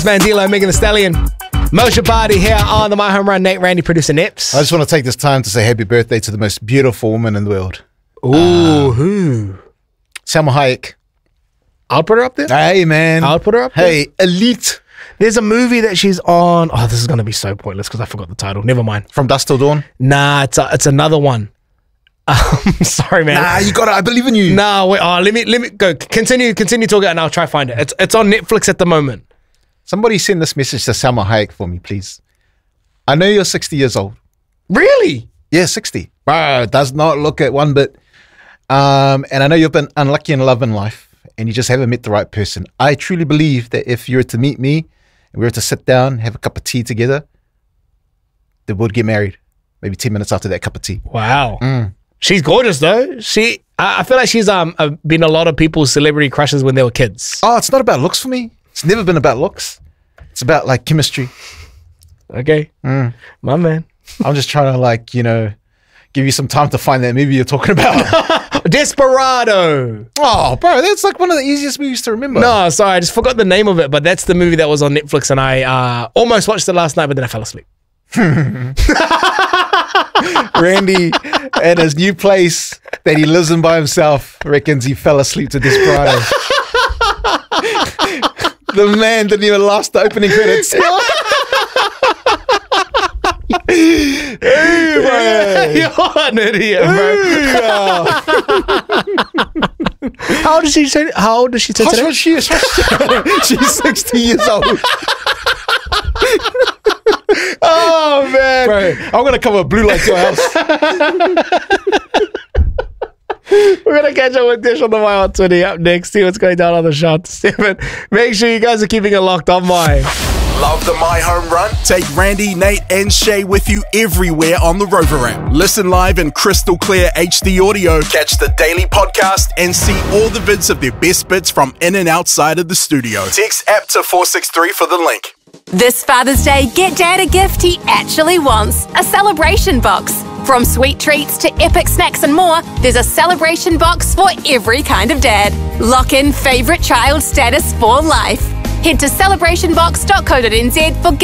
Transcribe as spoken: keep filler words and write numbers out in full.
Mandela, Megan Thee Stallion. Motion Party here on the My Home Run. Nate, Randy, producer Nips. I just want to take this time to say happy birthday to the most beautiful woman in the world. Ooh, um, who? Salma Hayek. I'll put her up there. Hey, man. I'll put her up there. Hey, elite. There's a movie that she's on. Oh, this is going to be so pointless because I forgot the title. Never mind. From Dusk Till Dawn? Nah, it's a, it's another one. Um, sorry, man. Nah, you got it. I believe in you. Nah, wait. Oh, let me let me go. Continue, continue talking, and I'll try to find it. It's it's on Netflix at the moment. Somebody send this message to Salma Hayek for me, please. I know you're sixty years old. Really? Yeah, sixty. Bro, does not look at one bit. Um, and I know you've been unlucky in love and life, and you just haven't met the right person. I truly believe that if you were to meet me, and we were to sit down, have a cup of tea together, they would get married. Maybe ten minutes after that cup of tea. Wow. Mm. She's gorgeous, though. She, I, I feel like she's um uh, been a lot of people's celebrity crushes when they were kids. Oh, it's not about looks for me. It's never been about looks. It's about like chemistry. Okay. Mm. My man. I'm just trying to like, you know, give you some time to find that movie you're talking about. Desperado. Oh, bro, that's like one of the easiest movies to remember. No, sorry, I just forgot the name of it, but that's the movie that was on Netflix, and I uh, almost watched it last night, but then I fell asleep. Randy at his new place that he lives in by himself reckons he fell asleep to Desperado. The man didn't even last the opening credits. Hey, man. You're an idiot, bro. How old is she say? How old is she say today? She is. She's sixty years old. Oh man, bro! I'm gonna come with blue light to your house. We're gonna catch up with Dish on the My Hot twenty up next. See what's going down on the shot. Seven. Make sure you guys are keeping it locked on My. Love the My Home Run? Take Randy, Nate, and Shay with you everywhere on the Rover app. Listen live in crystal clear H D audio. Catch the daily podcast and see all the vids of their best bits from in and outside of the studio. Text app to four six three for the link. This Father's Day, get Dad a gift he actually wants. A celebration box. From sweet treats to epic snacks and more, there's a celebration box for every kind of dad. Lock in favourite child status for life. Head to celebration box dot co dot n z for